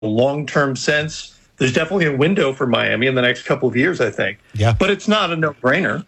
long-term sense, there's definitely a window for Miami in the next couple of years, I think. Yeah. But it's not a no-brainer.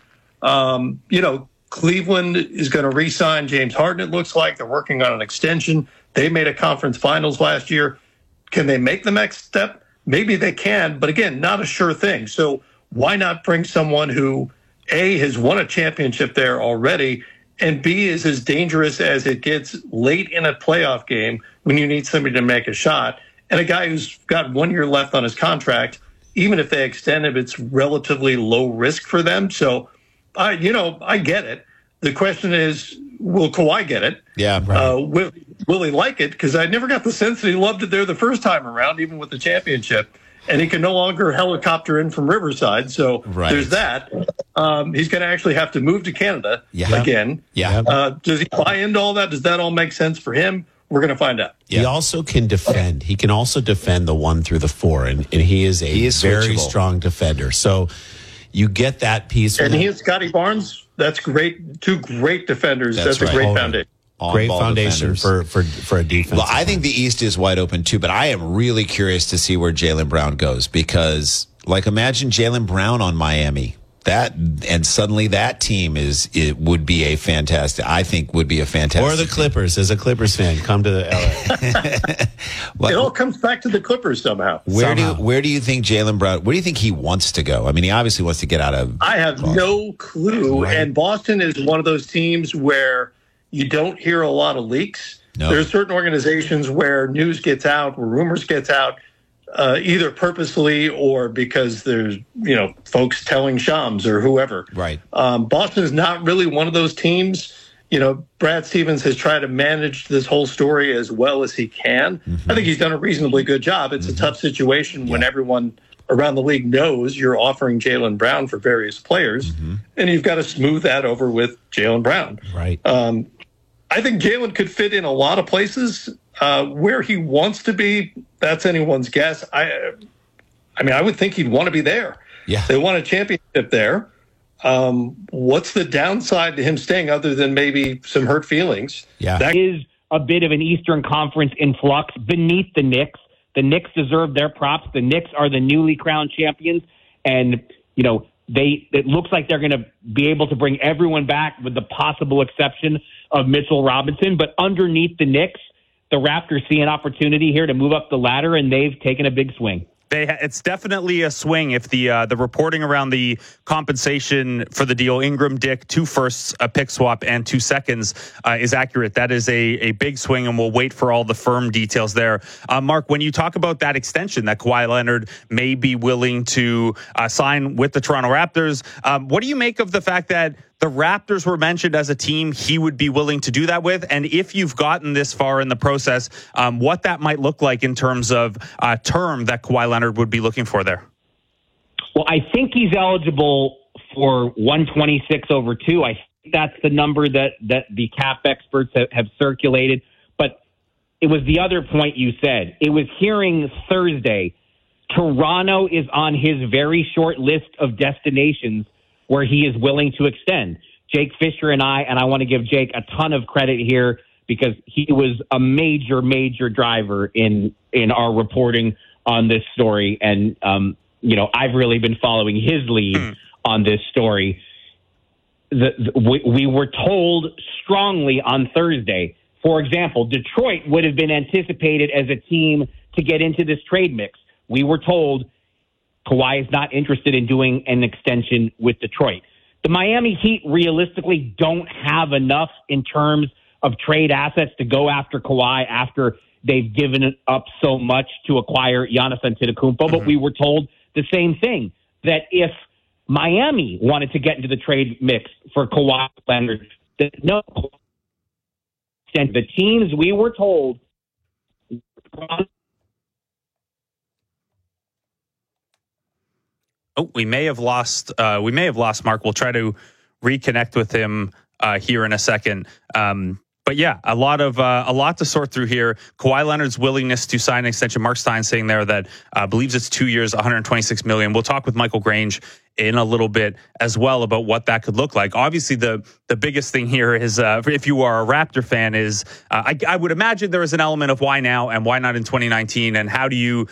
Cleveland is going to re-sign James Harden, it looks like. They're working on an extension. They made a conference finals last year. Can they make the next step? Maybe they can, but again, not a sure thing. So why not bring someone who, A, has won a championship there already, and B, is as dangerous as it gets late in a playoff game when you need somebody to make a shot, and a guy who's got 1 year left on his contract. Even if they extend him, it's relatively low risk for them. So, I get it. The question is, will Kawhi get it? Yeah. Right. Will he like it? Because I never got the sense that he loved it there the first time around, even with the championship. And he can no longer helicopter in from Riverside. So There's that. He's going to actually have to move to Canada again. Yeah. Does he buy into all that? Does that all make sense for him? We're going to find out. Yeah. He also can defend. He can also defend the 1 through the 4, and he is a very strong defender. So you get that piece. And he and Scotty Barnes. That's great. 2 great defenders. That's a great foundation. Great foundation for a defense. Well, I think the East is wide open too, but I am really curious to see where Jaylen Brown goes because, imagine Jaylen Brown on Miami. And suddenly that team would be a fantastic. Or the Clippers. As a Clippers fan, come to the LA. It all comes back to the Clippers somehow. Where do you think Jaylen Brown? Where do you think he wants to go? I mean, he obviously wants to get out of. I have no clue. Right. And Boston is one of those teams where you don't hear a lot of leaks. No. There are certain organizations where news gets out, where rumors gets out. Either purposely or because there's, folks telling Shams or whoever. Right. Boston is not really one of those teams. Brad Stevens has tried to manage this whole story as well as he can. Mm-hmm. I think he's done a reasonably good job. It's a tough situation when everyone around the league knows you're offering Jaylen Brown for various players, and you've got to smooth that over with Jaylen Brown. Right. I think Jaylen could fit in a lot of places. Where he wants to be, that's anyone's guess. I would think he'd want to be there. Yeah. They won a championship there. What's the downside to him staying other than maybe some hurt feelings? Yeah. That is a bit of an Eastern Conference influx beneath the Knicks. The Knicks deserve their props. The Knicks are the newly crowned champions. And, it looks like they're going to be able to bring everyone back with the possible exception of Mitchell Robinson. But underneath the Knicks, the Raptors see an opportunity here to move up the ladder, and they've taken a big swing. It's definitely a swing if the reporting around the compensation for the deal, Ingram, Dick, 2 firsts, a pick swap, and 2 seconds is accurate. That is a big swing, and we'll wait for all the firm details there. Mark, when you talk about that extension that Kawhi Leonard may be willing to sign with the Toronto Raptors, what do you make of the fact that the Raptors were mentioned as a team he would be willing to do that with? And if you've gotten this far in the process, what that might look like in terms of term that Kawhi Leonard would be looking for there? Well, I think he's eligible for 126 over 2. I think that's the number that the cap experts have circulated. But it was the other point you said. It was hearing Thursday, Toronto is on his very short list of destinations where he is willing to extend. Jake Fisher and I want to give Jake a ton of credit here because he was a major, major driver in our reporting on this story. And, I've really been following his lead on this story. We were told strongly on Thursday, for example, Detroit would have been anticipated as a team to get into this trade mix. We were told Kawhi is not interested in doing an extension with Detroit. The Miami Heat realistically don't have enough in terms of trade assets to go after Kawhi after they've given up so much to acquire Giannis Antetokounmpo. But we were told the same thing, that if Miami wanted to get into the trade mix for Kawhi Leonard, no. The teams we were told. Oh, we may have lost Mark. We'll try to reconnect with him here in a second. But yeah, a lot to sort through here. Kawhi Leonard's willingness to sign an extension. Mark Stein saying there that believes it's 2 years, $126 million. We'll talk with Michael Grange in a little bit as well about what that could look like. Obviously, the biggest thing here is if you are a Raptor fan is I would imagine there is an element of why now and why not in 2019, and how do you